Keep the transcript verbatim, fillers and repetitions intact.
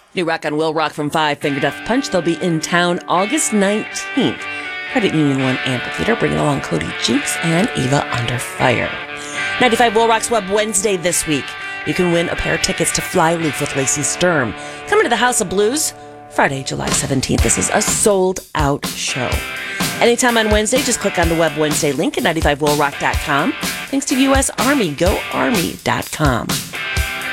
New Rock on Will Rock from five, Finger Death Punch. They'll be in town August nineteenth. Credit Union one Amphitheater, bringing along Cody Jinks and Eva Under Fire. ninety-five Will Rock's Web Wednesday this week. You can win a pair of tickets to Flyleaf with Lacey Sturm. Coming to the House of Blues Friday, July seventeenth. This is a sold-out show. Anytime on Wednesday, just click on the Web Wednesday link at ninety-five will rock dot com. Thanks to U S Army, go army dot com.